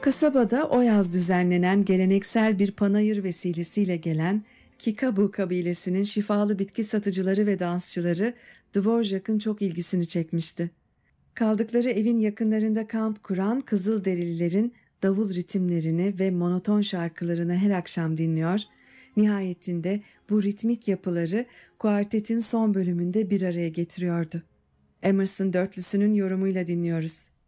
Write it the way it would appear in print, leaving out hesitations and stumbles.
Kasabada o yaz düzenlenen geleneksel bir panayır vesilesiyle gelen Kikabu kabilesinin şifalı bitki satıcıları ve dansçıları Dvorak'ın çok ilgisini çekmişti. Kaldıkları evin yakınlarında kamp kuran Kızılderililerin davul ritimlerini ve monoton şarkılarını her akşam dinliyor, nihayetinde bu ritmik yapıları kuartetin son bölümünde bir araya getiriyordu. Emerson dörtlüsünün yorumuyla dinliyoruz.